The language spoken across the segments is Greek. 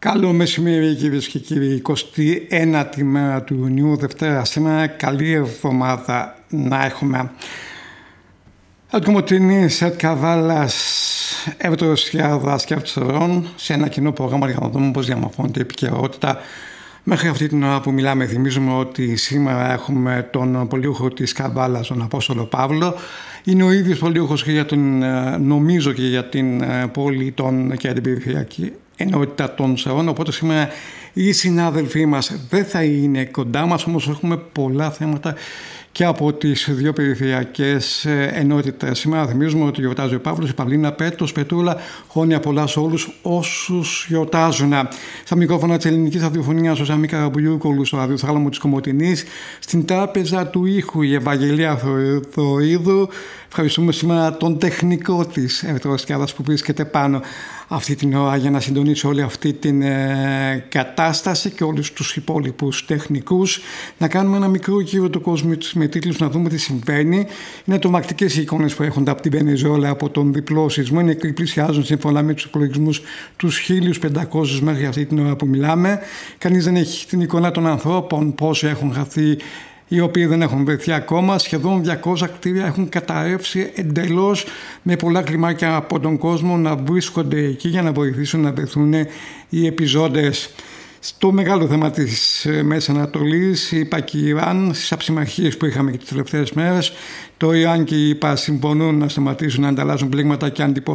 Καλό μεσημέρι κυρίες και κύριοι, 29η μέρα του Ιουνίου, Δευτέρα σήμερα. Καλή εβδομάδα να έχουμε. Αλκομοτρινής, Καβάλας, Ευρωσιά, Δράση Αυξερών σε ένα κοινό πρόγραμμα για να δούμε πώς διαμορφώνεται η επικαιρότητα. Μέχρι αυτή την ώρα που μιλάμε, θυμίζουμε ότι σήμερα έχουμε τον πολιούχο της Καβάλας, τον Απόστολο Παύλο. Είναι ο ίδιος πολιούχος και για την, νομίζω και για την πόλη και για την περιφερειακή ενότητα των Σερών. Οπότε σήμερα οι συνάδελφοί μας δεν θα είναι κοντά μας, όμως έχουμε πολλά θέματα και από τις δύο περιφερειακές ενότητες. Σήμερα θυμίζουμε ότι γιορτάζει ο Παύλος, η Παυλίνα, Πέτρος, Πετρούλα. Χρόνια πολλά σε όλους όσους γιορτάζουν. Στα μικρόφωνα της ελληνικής ραδιοφωνίας ο Σαμί Καραμπουλιούκολου, στο ραδιοθάλαμο της Κομοτηνής. Στην τράπεζα του ήχου η Ευαγγελία Θοΐδου. Ευχαριστούμε σήμερα τον τεχνικό της Ευρωστιάδας που βρίσκεται πάνω αυτή την ώρα για να συντονίσει όλη αυτή την κατάσταση και όλους τους υπόλοιπους τεχνικούς. Να κάνουμε ένα μικρό γύρο του κόσμου με τίτλους, να δούμε τι συμβαίνει. Είναι τρομακτικές οι εικόνες που έρχονται από την Βενεζουέλα, από τον διπλό σεισμό. Είναι και πλησιάζουν σύμφωνα με τους υπολογισμούς τους 1.500 μέχρι αυτή την ώρα που μιλάμε. Κανείς δεν έχει την εικόνα των ανθρώπων, πόσοι έχουν χαθεί, οι οποίοι δεν έχουν βρεθεί ακόμα. Σχεδόν 200 κτίρια έχουν καταρρεύσει εντελώς, με πολλά κλιμάκια από τον κόσμο να βρίσκονται εκεί για να βοηθήσουν να βρεθούν οι επιζώντες. Στο μεγάλο θέμα της Μέσης Ανατολής, είπα και η Ιράν, στις αψημαχίες που είχαμε και τις τελευταίες μέρες, το Ιράν και η ΙΠΑ συμφωνούν να σταματήσουν να ανταλλάσσουν πλήγματα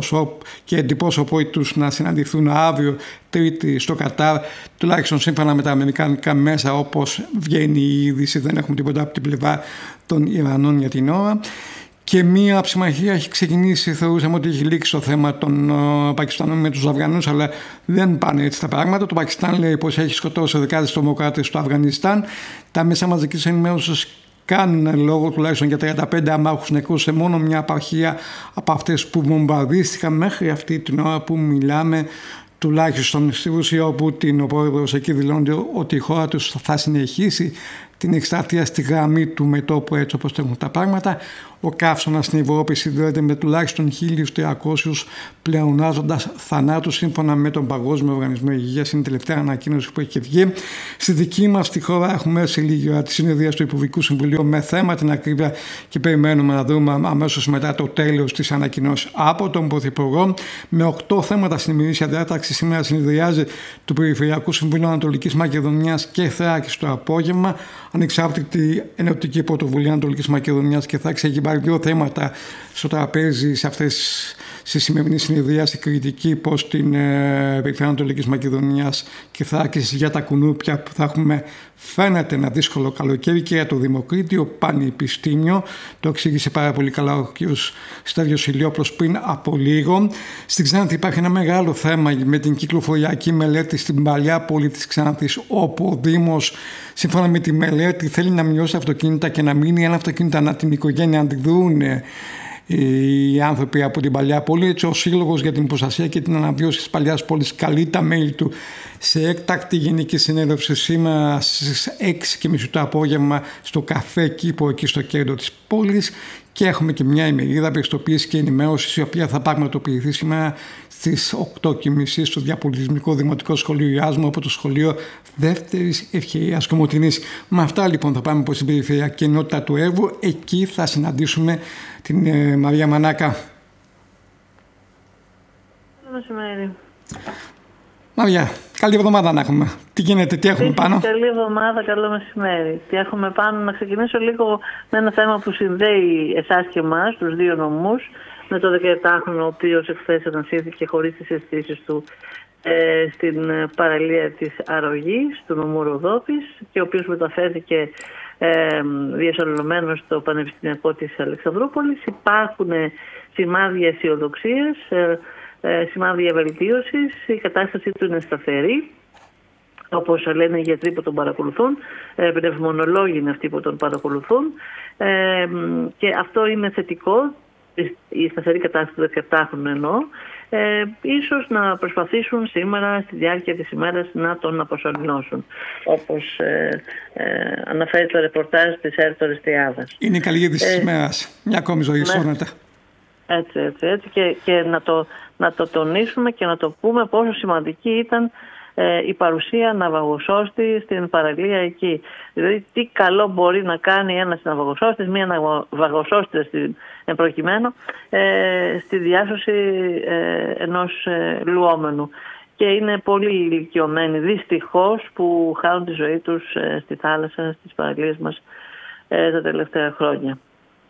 και αντιπρόσωποι τους να συναντηθούν αύριο Τρίτη στο Κατάρ, τουλάχιστον σύμφωνα με τα αμερικανικά μέσα, όπως βγαίνει η είδηση. Δεν έχουμε τίποτα από την πλευρά των Ιρανών για την ώρα. Και μία ψημαχία έχει ξεκινήσει, θεωρούσαμε ότι έχει λήξει το θέμα των Πακιστανών με τους Αφγανούς, αλλά δεν πάνε έτσι τα πράγματα. Το Πακιστάν λέει πως έχει σκοτώσει δεκάδες τρομοκράτες στο Αφγανιστάν. Τα μέσα μαζικής ενημέρωσης κάνουν λόγο τουλάχιστον για 35 αμάχους νεκρούς σε μόνο μια επαρχία από αυτές που βομβαρδίστηκαν μέχρι αυτή την ώρα που μιλάμε. Τουλάχιστον στη Ρωσία, ο Πούτιν, ο πρόεδρος, εκεί δηλώνει ότι η χώρα τους θα συνεχίσει την εκστρατεία στη γραμμή του μετώπου, έτσι όπως έχουν τα πράγματα. Ο καύσωνας στην Ευρώπη συνδέεται με τουλάχιστον 1.300 πλεονάζοντας θανάτους σύμφωνα με τον Παγκόσμιο Οργανισμό Υγείας. Είναι η τελευταία ανακοίνωση που έχει βγει. Στη δική μας τη χώρα έχουμε σε λίγη ώρα τη συνεδρία του Υπουργικού Συμβουλίου με θέμα την ακρίβεια και περιμένουμε να δούμε αμέσως μετά το τέλος της ανακοινώσης από τον Πρωθυπουργό. Με 8 θέματα στην ημερήσια διάταξη σήμερα συνεδριάζει του Περιφερειακού Συμβουλίου Ανατολικής Μακεδονίας και Θράκης το απόγευμα. Ανεξάρτητη Ενωτική Πρωτοβουλία Ανατολικής Μακεδονίας και Θράκης έχει πάρει 2 θέματα στο τραπέζι σε αυτές στη σημερινή συνεδρία, στη κριτική πως την Περιφέρεια Ανατολικής Μακεδονίας και Θράκης για τα κουνούπια που θα έχουμε, φαίνεται ένα δύσκολο καλοκαίρι, και για το Δημοκρίτιο Πανεπιστήμιο. Το εξήγησε πάρα πολύ καλά ο κ. Στέλιος Ηλιόπλος πριν από λίγο. Στην Ξάνθη υπάρχει ένα μεγάλο θέμα με την κυκλοφοριακή μελέτη στην παλιά πόλη της Ξάνθης, όπου ο Δήμος, σύμφωνα με τη μελέτη, θέλει να μειώσει αυτοκίνητα και να μείνει ένα αυτοκίνητα ανά την οικογένεια, αντιδρούν οι άνθρωποι από την παλιά πόλη. Έτσι, ο Σύλλογος για την Προστασία και την Αναβίωση της Παλιάς Πόλης καλεί τα μέλη του σε έκτακτη γενική συνέλευση σήμερα στις 6:30 το απόγευμα στο καφέ Κήπο, εκεί στο κέντρο της πόλης. Και έχουμε και μια ημερίδα πιστοποίηση και ενημέρωση, η οποία θα πραγματοποιηθεί σήμερα στις 8:30 στο Διαπολιτισμικό Δημοτικό Σχολείο Ιάσμου από το Σχολείο Δεύτερης Ευκαιρίας Κομοτηνής. Με αυτά λοιπόν θα πάμε προς την περιφερειακή ενότητα του Εύρου. Εκεί θα συναντήσουμε την Μαρία Μανάκα. Καλό μεσημέρι. Μαρία, καλή εβδομάδα να έχουμε. Τι γίνεται, τι έχουμε πάνω? Καλή εβδομάδα, καλό μεσημέρι. Τι έχουμε πάνω? Να ξεκινήσω λίγο με ένα θέμα που συνδέει εσάς και εμάς, τους δύο νομούς, με το 17χρονο, ο οποίος εχθές ανασύρθηκε χωρίς τις αισθήσεις του στην παραλία της Αρρωγής, του νομού Ροδόπης, και ο οποίος μεταφέρθηκε διασωλωμένος στο Πανεπιστημιακό της Αλεξανδρούπολης. Υπάρχουν σημάδια αισιοδοξίας, σημάδια βελτίωσης. Η κατάσταση του είναι σταθερή, όπως λένε οι γιατροί που τον παρακολουθούν. Πνευμονολόγοι είναι αυτοί που τον παρακολουθούν, και αυτό είναι θετικό. Η σταθερή κατάσταση του 17χρονου εννοώ. Ίσως να προσπαθήσουν σήμερα στη διάρκεια της ημέρας να τον αποσωληνώσουν, όπως αναφέρει το ρεπορτάζ της ΕΡΤ Ορεστιάδας. Είναι η καλή είδηση της ημέρας. Μια ακόμη ζωή σώνεται. Έτσι. Και να το τονίσουμε και να το πούμε πόσο σημαντική ήταν η παρουσία ναυαγοσώστη στην παραλία εκεί. Δηλαδή τι καλό μπορεί να κάνει ένας ναυαγοσώστης, μία ναυαγοσώστητα εν προκειμένου, στη διάσωση ενός λουόμενου. Και είναι πολύ ηλικιωμένοι δυστυχώς που χάνουν τη ζωή τους στη θάλασσα, στις παραλίες μας τα τελευταία χρόνια.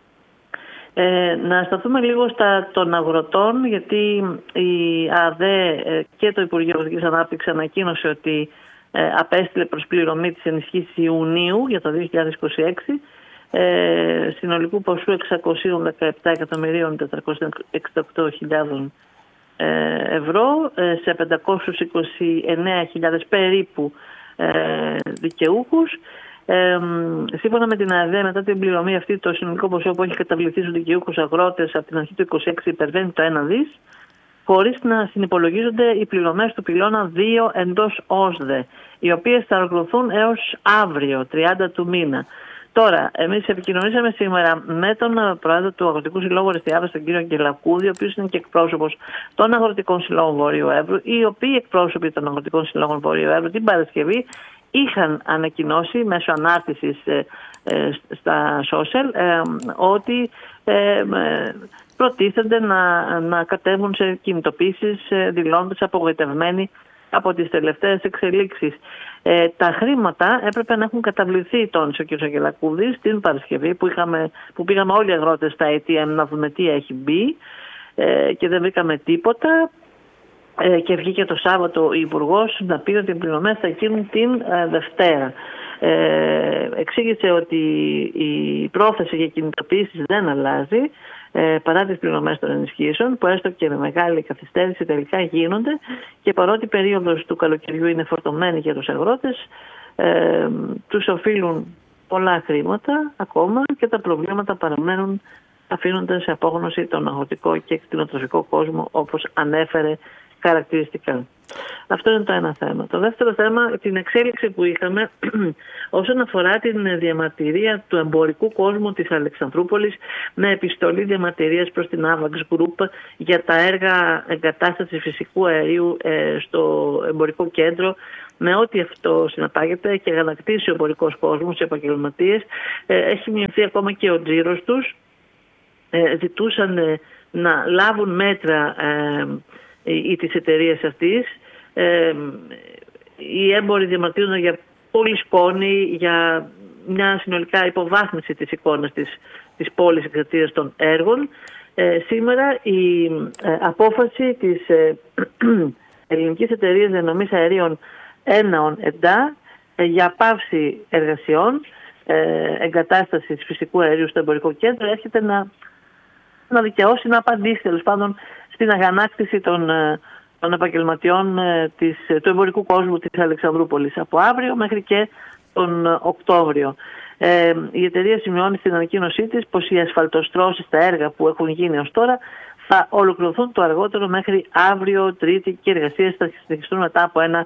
Να σταθούμε λίγο των αγροτών, γιατί η ΑΔΕ και το Υπουργείο Αγροτικής Ανάπτυξης ανακοίνωσε ότι απέστειλε προσπληρωμή της ενισχύσης Ιουνίου για το 2026 συνολικού ποσού 617.468.000 ευρώ σε 529.000 περίπου δικαιούχους. Σύμφωνα με την ΑΔΕ, μετά την πληρωμή αυτή, το συνολικό ποσό που έχει καταβληθεί στους δικαιούχους αγρότες από την αρχή του 2026 υπερβαίνει το 1 δις, χωρίς να συνυπολογίζονται οι πληρωμές του πυλώνα 2 εντός ΩΣΔΕ, οι οποίες θα ολοκληρωθούν έως αύριο, 30 του μήνα. Τώρα, εμείς επικοινωνήσαμε σήμερα με τον πρόεδρο του Αγροτικού Συλλόγου Ορεστιάδας, τον κύριο Αγγελακούδη, ο οποίος είναι και εκπρόσωπος των Αγροτικών Συλλόγων Βορείου Εύρου, οι οποίοι εκπρόσωποι των Αγροτικών Συλλόγων Βορείου Εύρου την Παρασκευή είχαν ανακοινώσει μέσω ανάρτησης στα social ότι προτίθενται να κατέβουν σε κινητοποίησεις, δηλώνοντας απογοητευμένοι από τις τελευταίες εξελίξεις. Τα χρήματα έπρεπε να έχουν καταβληθεί, τόνισε ο κ. Αγγελακούδης, την Παρασκευή που πήγαμε όλοι οι αγρότες στα ATM να δούμε τι έχει μπει και δεν βρήκαμε τίποτα. Και βγήκε το Σάββατο ο Υπουργός να πει ότι οι πληρωμές θα γίνουν την Δευτέρα. Εξήγησε ότι η πρόθεση για κινητοποίησεις δεν αλλάζει παρά τις πληρωμές των ενισχύσεων, που έστω και με μεγάλη καθυστέρηση τελικά γίνονται, και παρότι η περίοδος του καλοκαιριού είναι φορτωμένη για τους αγρότες, τους οφείλουν πολλά χρήματα ακόμα και τα προβλήματα παραμένουν, αφήνοντας σε απόγνωση τον αγροτικό και κτηνοτροφικό κόσμο, όπως ανέφερε χαρακτηριστικά. Αυτό είναι το ένα θέμα. Το δεύτερο θέμα, την εξέλιξη που είχαμε όσον αφορά την διαμαρτυρία του εμπορικού κόσμου της Αλεξανδρούπολης με επιστολή διαμαρτυρίας προς την AVAX Group για τα έργα εγκατάστασης φυσικού αερίου στο εμπορικό κέντρο, με ό,τι αυτό συναπάγεται, και αγανακτήσει ο εμπορικός κόσμος, οι επαγγελματίες. Έχει μειωθεί ακόμα και ο τζίρος τους. Ζητούσαν να λάβουν μέτρα ή της εταιρείας αυτής. Οι έμποροι διαμαρτύρονται για πολύ σκόνη, για μια συνολικά υποβάθμιση της εικόνας της πόλης εξαιτίας των έργων. Σήμερα η απόφαση της ελληνικής εταιρείας διανομής αερίων Έναων ΕΝΤΑ για πάυση εργασιών εγκατάστασης φυσικού αερίου στο εμπορικό κέντρο έρχεται να δικαιώσει, να απαντήσει τέλος πάντων στην αγανάκτηση των επαγγελματιών του εμπορικού κόσμου της Αλεξανδρούπολης από αύριο μέχρι και τον Οκτώβριο. Η εταιρεία σημειώνει στην ανακοίνωσή της πως οι ασφαλτοστρώσεις στα έργα που έχουν γίνει ως τώρα θα ολοκληρωθούν το αργότερο μέχρι αύριο Τρίτη και οι εργασίες θα συνεχιστούν μετά από ένα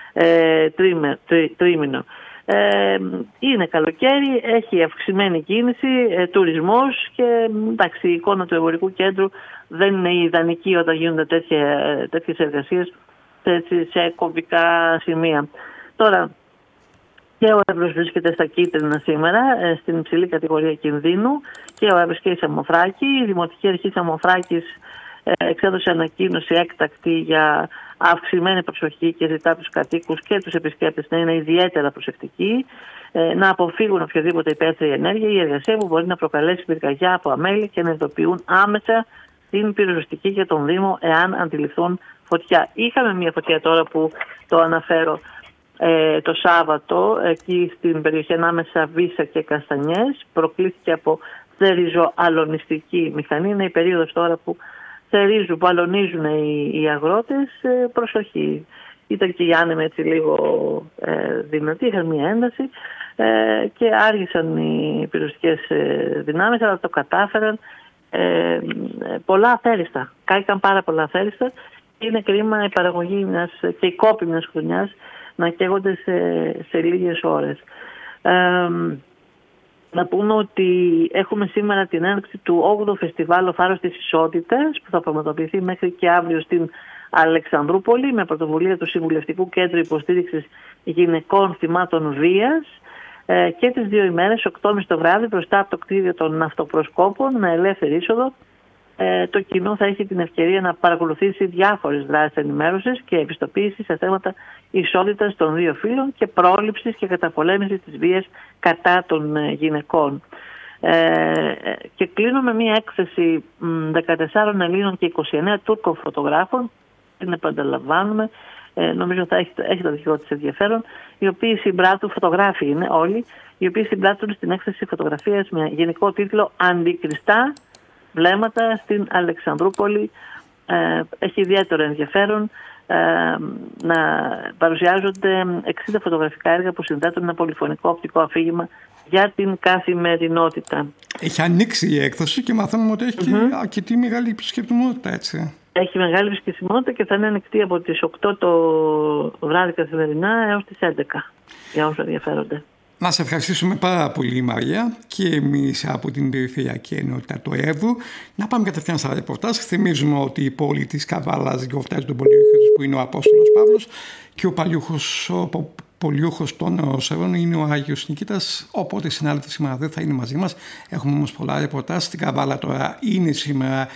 τρίμηνο. Είναι καλοκαίρι, έχει αυξημένη κίνηση, τουρισμός και εντάξει, η εικόνα του εμπορικού κέντρου δεν είναι ιδανική όταν γίνονται τέτοιες εργασίες σε κομβικά σημεία. Τώρα, και ο Εύρος βρίσκεται στα κίτρινα σήμερα, στην υψηλή κατηγορία κινδύνου, και ο Εύρος και η Σαμοθράκη. Η Δημοτική Αρχή Σαμοθράκης εξέδωσε ανακοίνωση έκτακτη για αυξημένη προσοχή και ζητά τους κατοίκους και τους επισκέπτες να είναι ιδιαίτερα προσεκτικοί, να αποφύγουν οποιαδήποτε υπαίθρια ενέργεια ή εργασία που μπορεί να προκαλέσει πυρκαγιά από αμέλη και να ειδοποιούν άμεσα την πυροσβεστική για τον Δήμο εάν αντιληφθούν φωτιά. Είχαμε μια φωτιά τώρα που το αναφέρω το Σάββατο εκεί στην περιοχή ανάμεσα Βύσσα και Καστανιές. Προκλήθηκε από θεριζοαλωνιστική μηχανή. Είναι η περίοδος τώρα που θερίζουν, που αλωνίζουν οι αγρότες. Προσοχή. Ήταν και οι άνεμοι έτσι λίγο δυνατοί, είχαν μια ένταση και άργησαν οι πυροσβεστικές δυνάμεις, αλλά το κατάφεραν. Πολλά αφαίριστα. Κάηκαν πάρα πολλά αφαίριστα. Είναι κρίμα η παραγωγή και η κόπη μιας χρονιάς να καίγονται σε λίγες ώρες. Να πούμε ότι έχουμε σήμερα την έναρξη του 8ου Φεστιβάλ Ο Φάρος της Ισότητας, που θα πραγματοποιηθεί μέχρι και αύριο στην Αλεξανδρούπολη με πρωτοβουλία του Συμβουλευτικού Κέντρου Υποστήριξης Γυναικών Θυμάτων Βίας και τις 2 ημέρες, 8.30 το βράδυ, μπροστά από το κτίριο των Αυτοπροσκόπων με ελεύθερη είσοδο. Το κοινό θα έχει την ευκαιρία να παρακολουθήσει διάφορες δράσεις ενημέρωσης και επιστοποίησης σε θέματα ισότητας των 2 φύλων και πρόληψης και καταπολέμησης της βίας κατά των γυναικών. Και κλείνω με μια έκθεση 14 Ελλήνων και 29 Τούρκων φωτογράφων, την επαναλαμβάνουμε, νομίζω θα έχει το δικό της ενδιαφέρον, οι οποίοι συμπράττουν, φωτογράφοι είναι όλοι, οι οποίοι συμπράττουν στην έκθεση φωτογραφίας με γενικό τίτλο «Αντικριστά βλέμματα στην Αλεξανδρούπολη». Έχει ιδιαίτερο ενδιαφέρον να παρουσιάζονται 60 φωτογραφικά έργα που συνδέουν ένα πολυφωνικό οπτικό αφήγημα για την καθημερινότητα. Έχει ανοίξει η έκδοση και μαθαίνουμε ότι έχει και αρκετή μεγάλη επισκεπτικότητα, έτσι. Έχει μεγάλη επισκεπτικότητα και θα είναι ανοιχτή από τις 8 το βράδυ καθημερινά έως τις 11 για όσους ενδιαφέρονται. Να σε ευχαριστήσουμε πάρα πολύ, Μαρία, και εμείς από την Περιφερειακή Ενότητα του Εύβου. Να πάμε κατευθείαν στα ρεπορτάζ. Θυμίζουμε ότι η πόλη της Καβάλας γιορτάζει τον πολιούχο που είναι ο Απόστολος Παύλος και ο πολιούχος των Σερών είναι ο Άγιος Νικήτας. Οπότε οι συνάδελφοι σήμερα δεν θα είναι μαζί μας. Έχουμε όμως πολλά ρεπορτάζ. Στην Καβάλα τώρα είναι σήμερα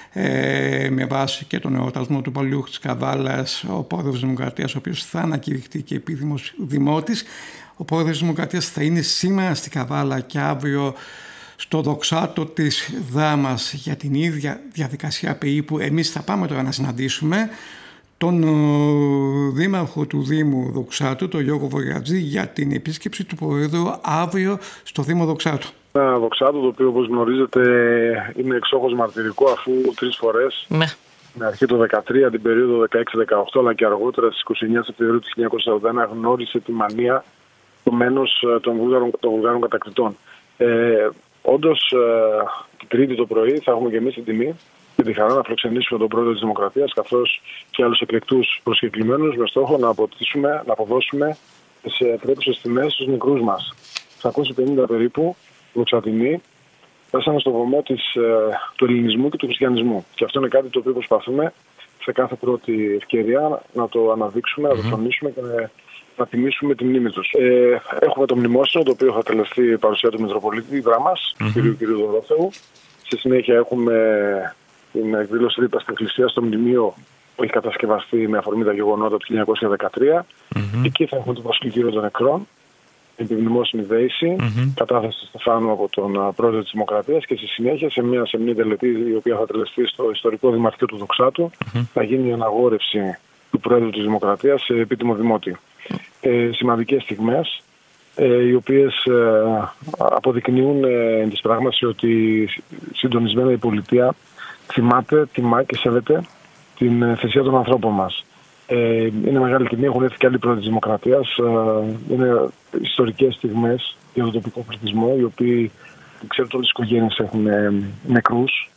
με βάση και τον εορτασμό του πολιούχου της Καβάλας ο πρόεδρος της Δημοκρατίας, ο οποίος θα ανακηρυχθεί και επί δημότης. Ο πρόεδρος της Δημοκρατίας θα είναι σήμερα στην Καβάλα και αύριο στο δοξάτο της Δράμας για την ίδια διαδικασία περίπου. Εμείς θα πάμε τώρα να συναντήσουμε τον δήμαρχο του Δήμου Δοξάτου, τον Γιώργο Βορειατζή, για την επίσκεψη του Προέδρου αύριο στο Δήμο Δοξάτου. Ένα Δοξάτο το οποίο, όπως γνωρίζετε, είναι εξόχως μαρτυρικό, αφού 3 φορές με αρχή το 2013, την περίοδο 16-18 αλλά και αργότερα στις 29 Σεπτεμβρίου του 1941 γνώρισε τη μανία του μένους των Βουλγάρων κατακτητών. Όντως, την Τρίτη το πρωί θα έχουμε και εμείς την τιμή και τη χαρά να φιλοξενήσουμε τον πρόεδρο της Δημοκρατίας καθώς και άλλους εκλεκτούς προσκεκλημένους με στόχο να αποδώσουμε σε πρέπουσες τιμές στους νεκρούς μας. 650 περίπου δοξατινοί πέσανε στο βωμό του ελληνισμού και του χριστιανισμού. Και αυτό είναι κάτι το οποίο προσπαθούμε σε κάθε πρώτη ευκαιρία να το αναδείξουμε, να το τονίσουμε και να τιμήσουμε τη μνήμη τους. Έχουμε το μνημόσυνο, το οποίο θα τελεστεί η παρουσία του Μητροπολίτη Δράμας, του κ. Δωρόθεου. Στη συνέχεια έχουμε την εκδήλωση ρήπα στην Εκκλησία στο μνημείο που έχει κατασκευαστεί με αφορμή τα γεγονότα του 1913. Εκεί θα έχουμε το προσκυνητήριο των νεκρών, την επιμνημόσυνη δέηση, κατάθεση του Στεφάνου από τον πρόεδρο της Δημοκρατίας και στη συνέχεια σε μια τελετή η οποία θα τελεστεί στο ιστορικό Δημαρχείο του Δοξάτου θα γίνει η αναγόρευση του πρόεδρου της Δημοκρατίας σε επίτιμο δημότη. Σημαντικές στιγμές οι οποίες αποδεικνύουν της πράγματος ότι συντονισμένα η πολιτεία θυμάται, τιμά και σέβεται την θυσία των ανθρώπων μας. Είναι μεγάλη τιμή, έχουν έρθει και άλλοι πρόεδροι της Δημοκρατίας. Είναι ιστορικές στιγμές για τον τοπικό πληθυσμό, οι οποίοι, ξέρετε, όλες οι οικογένειες έχουν νεκρούς,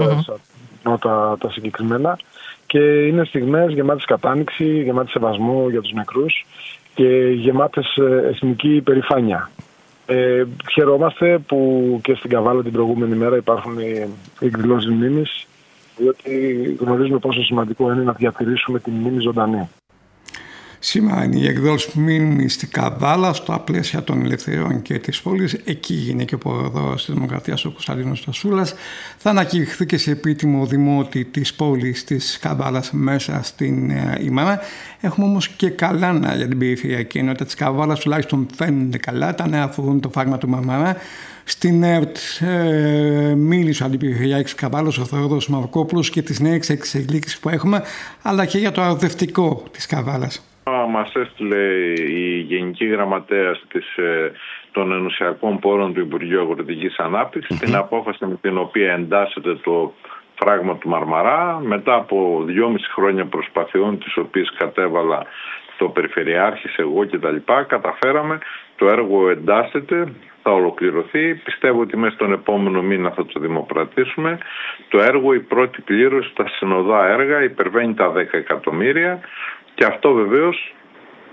τα συγκεκριμένα. Και είναι στιγμές γεμάτες κατάνοιξη, γεμάτες σεβασμό για τους νεκρούς και γεμάτες εθνική περηφάνεια. Χαιρόμαστε που και στην Καβάλα την προηγούμενη μέρα υπάρχουν οι εκδηλώσεις μνήμης, διότι γνωρίζουμε πόσο σημαντικό είναι να διατηρήσουμε τη μνήμη ζωντανή. Σήμερα είναι η εκδήλωση μνήμης στην Καβάλα, στα πλαίσια των ελευθεριών και της πόλης. Εκεί είναι και ο πρόεδρος της Δημοκρατίας, ο Κωνσταντίνος Στασούλας. Θα ανακηρυχθεί και σε επίτιμο δημότη της πόλης της Καβάλας μέσα στην ημέρα. Έχουμε όμως και καλά νέα για την Περιφερειακή Ενότητα της Καβάλας, τουλάχιστον φαίνονται καλά. Τα νέα αφορούν το φράγμα του Μαρμαρά. Στην ΕΡΤ μίλησε ο Αντιπεριφερειάρχης Καβάλας, ο Θεόδωρος Μαρκόπουλος, και τις νέες εξελίξεις που έχουμε, αλλά και για το αρδευτικό της Καβάλας. Μας έστειλε η Γενική Γραμματέας των Ενωσιακών Πόρων του Υπουργείου Αγροτικής Ανάπτυξης την απόφαση με την οποία εντάσσεται το φράγμα του Μαρμαρά μετά από 2,5 χρόνια προσπαθειών, τις οποίες κατέβαλα το Περιφερειάρχης, εγώ κτλ. Καταφέραμε, το έργο εντάσσεται, θα ολοκληρωθεί. Πιστεύω ότι μέσα στον επόμενο μήνα θα το δημοπρατήσουμε. Το έργο, η πρώτη κλήρωση, τα συνοδά έργα υπερβαίνει τα 10 εκατομμύρια. Και αυτό βεβαίως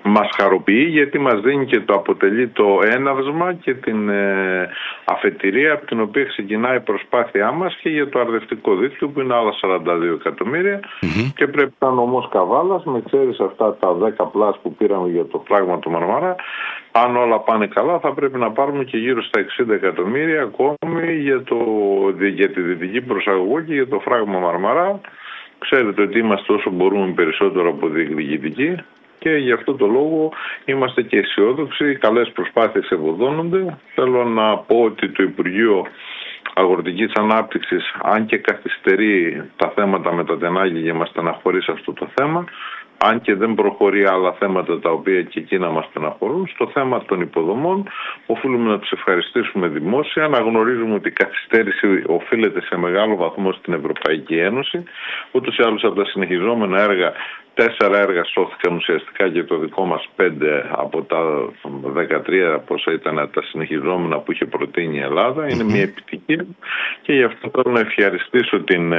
μας χαροποιεί, γιατί μας δίνει και το αποτελεί το έναυσμα και την αφετηρία από την οποία ξεκινάει η προσπάθειά μας και για το αρδευτικό δίκτυο που είναι άλλα 42 εκατομμύρια και πρέπει να είναι όμως Καβάλας, με ξέρεις αυτά τα 10 πλάς που πήραμε για το φράγμα του Μαρμαρά, αν όλα πάνε καλά θα πρέπει να πάρουμε και γύρω στα 60 εκατομμύρια ακόμη για τη δυτική προσαγωγή και για το φράγμα Μαρμαρά. Ξέρετε ότι είμαστε όσο μπορούμε περισσότερο αποδιεκδικητικοί και γι' αυτό το λόγο είμαστε και αισιόδοξοι. Καλές προσπάθειες ευωδώνονται. Θέλω να πω ότι το Υπουργείο Αγροτικής Ανάπτυξης, αν και καθυστερεί τα θέματα με τα τενάγια και μας στεναχωρεί σε αυτό το θέμα, αν και δεν προχωρεί άλλα θέματα τα οποία και εκείνα μας στεναχωρούν, στο θέμα των υποδομών οφείλουμε να τους ευχαριστήσουμε δημόσια, να γνωρίζουμε ότι η καθυστέρηση οφείλεται σε μεγάλο βαθμό στην Ευρωπαϊκή Ένωση. Ούτως ή άλλως από τα συνεχιζόμενα έργα, 4 έργα σώθηκαν ουσιαστικά και το δικό μας 5 από τα 13 πόσα ήταν τα συνεχιζόμενα που είχε προτείνει η Ελλάδα. Είναι μια επιτυχία και γι' αυτό θέλω να ευχαριστήσω την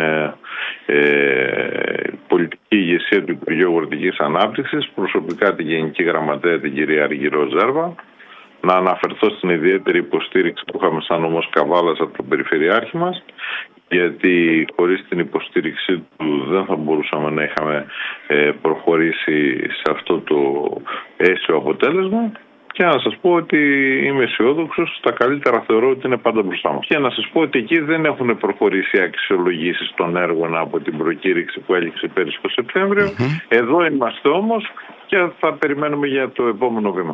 πολιτική ηγεσία του Υπουργείου Αγροτικής Ανάπτυξης, προσωπικά τη Γενική Γραμματέα την κυρία Αργυρό Ζέρβα, να αναφερθώ στην ιδιαίτερη υποστήριξη που είχαμε σαν νομός Καβάλας από τον Περιφερειάρχη μας, γιατί χωρίς την υποστήριξή του δεν θα μπορούσαμε να είχαμε προχωρήσει σε αυτό το αίσιο αποτέλεσμα. Και να σας πω ότι είμαι αισιόδοξος, τα καλύτερα θεωρώ ότι είναι πάντα μπροστά μας. Και να σας πω ότι εκεί δεν έχουν προχωρήσει αξιολογήσεις των έργων από την προκήρυξη που έληξε πέρυσι το Σεπτέμβριο. Εδώ είμαστε όμως και θα περιμένουμε για το επόμενο βήμα.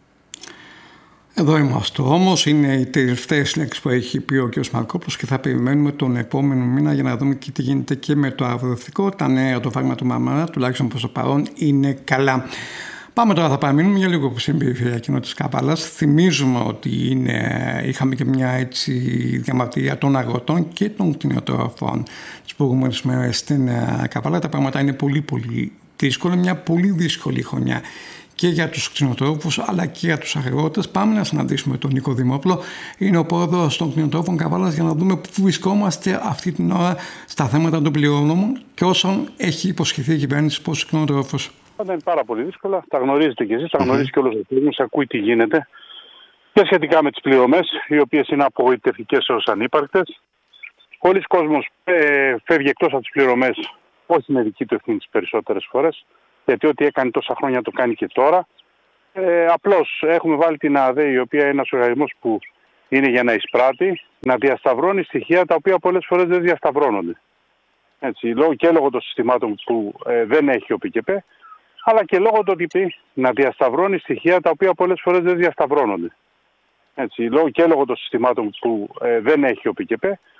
Εδώ είμαστε όμως, είναι οι τελευταίες λέξεις που έχει πει ο κ. Μαρκόπουλος και θα περιμένουμε τον επόμενο μήνα για να δούμε και τι γίνεται και με το αγροτικό. Τα νέα, το φράγμα του Μαρμαρά, τουλάχιστον προς το παρόν, είναι καλά. Πάμε τώρα, θα παραμείνουμε για λίγο στην περιφέρεια κοινότητας Καβάλας. Θυμίζουμε ότι είχαμε και μια έτσι διαμαρτυρία των αγροτών και των κτηνοτρόφων τις προηγούμενες μέρες στην Καβάλα. Τα πράγματα είναι πολύ δύσκολα, μια πολύ δύσκολη χρονιά και για τους κτηνοτρόφους αλλά και για τους αγρότες. Πάμε να συναντήσουμε τον Νίκο Δημόπουλο, είναι ο πρόεδρος των κτηνοτρόφων Καβάλας, για να δούμε πού βρισκόμαστε αυτή την ώρα στα θέματα των πληρωμών και όσων έχει υποσχεθεί η κυβέρνηση προς τους κτηνοτρόφους. Πάντα είναι πάρα πολύ δύσκολα. Τα γνωρίζετε κι εσείς, τα γνωρίζει και όλος ο κόσμος, ακούει τι γίνεται. Και σχετικά με τις πληρωμές, οι οποίες είναι απογοητευτικές ως ανύπαρκτες. Πολλοί κόσμος φεύγει εκτός από τις πληρωμές, όχι με δική του ευθύνη τις περισσότερες φορές, γιατί ό,τι έκανε τόσα χρόνια το κάνει και τώρα. Απλώς έχουμε βάλει την ΑΔΕ, η οποία είναι ένας οργανισμός που είναι για να εισπράττει, να διασταυρώνει στοιχεία τα οποία πολλές φορές δεν διασταυρώνονται. Έτσι, και λόγω των συστημάτων που δεν έχει ο ΠΚΠ, αλλά και λόγω του ότι να διασταυρώνει στοιχεία τα οποία πολλές φορές δεν διασταυρώνονται. Έτσι, και λόγω των συστημάτων που δεν έχει ο ΠΚΠ,